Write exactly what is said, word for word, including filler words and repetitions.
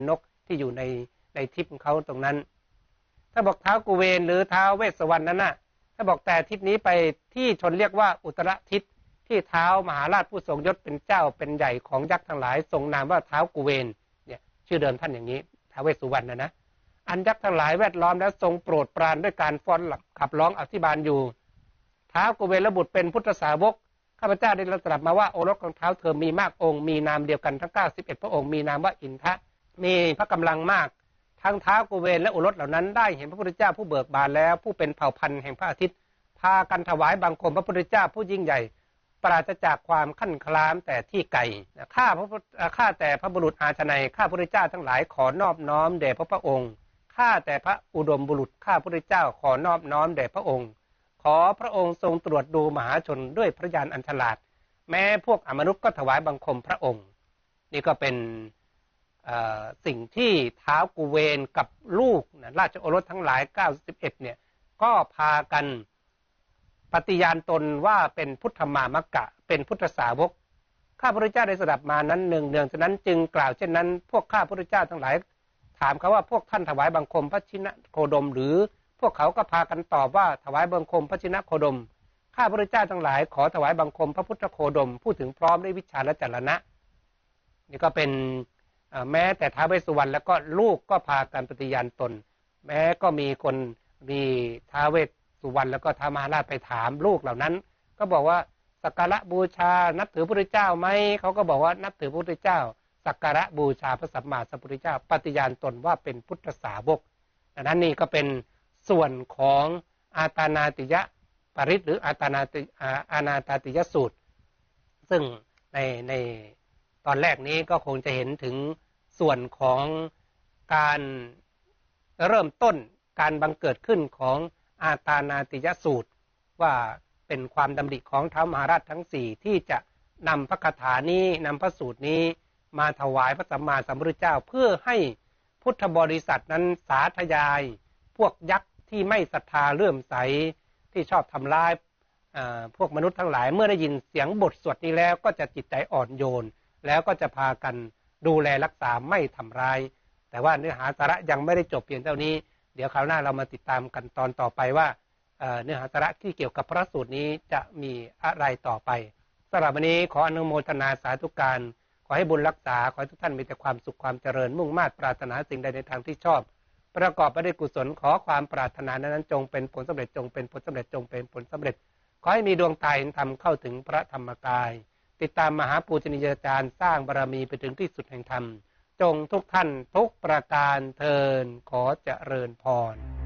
นกที่อยู่ในในทิพย์ของเขาตรงนั้นถ้าบอกท้าวกุเวนหรือท้าวเวสสวรรณนั้นน่ะถ้าบอกแต่ทิศนี้ไปที่ชนเรียกว่าอุตรทิศที่ท้าวมหาราชผู้ทรงยศเป็นเจ้าเป็นใหญ่ของยักษ์ทั้งหลายทรงนามว่าท้าวกุเวนเนี่ยชื่อเดิมท่านอย่างนี้ท้าวเวสสุวรรณนะนะอันยักษ์ทั้งหลายแวดล้อมแล้วทรงโปรดปรานด้วยการฟ้อนขับร้องอธิบายอยู่ท้าวกุเวนบุตรเป็นพุทธสาวกข้าพเจ้าได้รับตรัสมาว่าโอรสของท้าวเธอมีมากองค์มีนามเดียวกันทั้งเก้าสิบเอ็ดพระองค์มีนามว่าอินทะมีพระกำลังมากทั้งท้าวกุเวนและโอรสเหล่านั้นได้เห็นพระพุทธเจ้าผู้เบิกบานแล้วผู้เป็นเผ่าพันธุ์แห่งพระอาทิตย์พากันถวายบังคมพระพุทธเจ้าผู้ยิ่งใหญ่ปราศจากความขั้นคลามแต่ที่ไกลข้าพระข้าแต่พระบุรุษอาชนัยข้าพระพุทธเจ้าทั้งหลายขอนอบน้อมแด่พระพระองค์ข้าแต่พระอุดมบุรุษข้าพระพุทธเจ้าขอนอบน้อมแด่พระองค์ขอพระองค์ทรงตรวจดูมหาชนด้วยพระญาณอันฉลาดแม้พวกอมนุษย์ก็ถวายบังคมพระองค์นี่ก็เป็นสิ่งที่ท้าวกุเวนกับลูกนะราชโอรสทั้งหลายเก้าสิบเอ็ดเนี่ยก็พากันปฏิญาณตนว่าเป็นพุทธมามกะเป็นพุทธสาวกข้าพระพุทธเจ้าได้สดับมานั้นเนืองเนืองฉะนั้นจึงกล่าวเช่นนั้นพวกข้าพระพุทธเจ้าทั้งหลายถามเขาว่าพวกท่านถวายบังคมพระชินโคดมหรือพวกเขาก็พากันตอบว่าถวายบังคมพระชินโคดมข้าพระพุทธเจ้าทั้งหลายขอถวายบังคมพระพุทธโคดมพูดถึงพร้อมด้วยวิชาและจรณะนี่ก็เป็นแม้แต่ท้าวเวสสุวรรณแล้วก็ลูกก็พากันปฏิญาณตนแม้ก็มีคนมีท้าวเวสสุวรรณแล้วก็ท้าวมหาราชไปถามลูกเหล่านั้นก็บอกว่าสักการะบูชานับถือพระพุทธเจ้าไหมเขาก็บอกว่านับถือพระพุทธเจ้าสักการะบูชาพระสัมมาสัมพุทธเจ้าปฏิญาณตนว่าเป็นพุทธสาวกดังนั้นนี่ก็เป็นส่วนของอาตานาติยะปริศหรืออาตานาติอานาตาติยสูตรซึ่งในในตอนแรกนี้ก็คงจะเห็นถึงส่วนของการเริ่มต้นการบังเกิดขึ้นของอาตานาติยสูตรว่าเป็นความดำริของท้าวมหาราชทั้งสี่ที่จะนำพระคาถานี้นำพระสูตรนี้มาถวายพระสัมมาสัมพุทธเจ้าเพื่อให้พุทธบริษัทนั้นสาธยายพวกยักษ์ที่ไม่ศรัทธาเลื่อมใสที่ชอบทำร้ายพวกมนุษย์ทั้งหลายเมื่อได้ยินเสียงบทสวดนี้แล้วก็จะจิตใจอ่อนโยนแล้วก็จะพากันดูแลรักษาไม่ทำร้ายแต่ว่าเนื้อหาสาระยังไม่ได้จบเพียงเท่านี้เดี๋ยวคราวหน้าเรามาติดตามกันตอนต่อไปว่าเนื้อหาสาระที่เกี่ยวกับพระสูตรนี้จะมีอะไรต่อไปสำหรับวันนี้ขออนุโมทนาสาธุการขอให้บุญรักษาขอให้ทุกท่านมีแต่ความสุขความเจริญมุ่งมา่ปรารถนาสิ่งใดในทางที่ชอบประกอบไปด้วยกุศลขอความปรารถนานั้นจงเป็นผลสำเร็จจงเป็นผลสำเร็จจงเป็นผลสำเร็จขอให้มีดวงตาเห็นธรรมเข้าถึงพระธรรมกายติดตามมหาปูชนียาจารย์สร้างบารมีไปถึงที่สุดแห่งธรรมจงทุกท่านทุกประการเทินขอเจริญพร